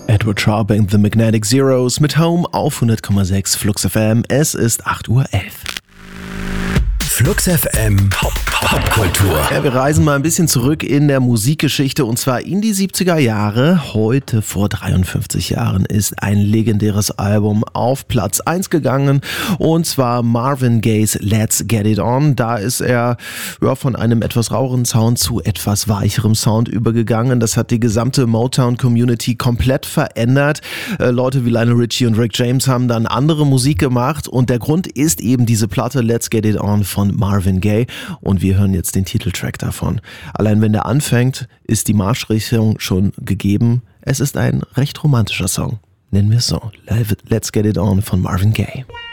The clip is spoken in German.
Edward Sharpe and the Magnetic Zeros mit Home auf 100,6 Flux FM. Es ist 8:11 Uhr. Flux FM Popkultur. Ja, wir reisen mal ein bisschen zurück in der Musikgeschichte und zwar in die 70er Jahre. Heute vor 53 Jahren ist ein legendäres Album auf Platz 1 gegangen und zwar Marvin Gaye's Let's Get It On. Da ist er von einem etwas raueren Sound zu etwas weicherem Sound übergegangen. Das hat die gesamte Motown-Community komplett verändert. Leute wie Lionel Richie und Rick James haben dann andere Musik gemacht und der Grund ist eben diese Platte Let's Get It On von Marvin Gaye und wir hören jetzt den Titeltrack davon. Allein wenn der anfängt, ist die Marschrichtung schon gegeben. Es ist ein recht romantischer Song. Nennen wir es so. Let's Get It On von Marvin Gaye.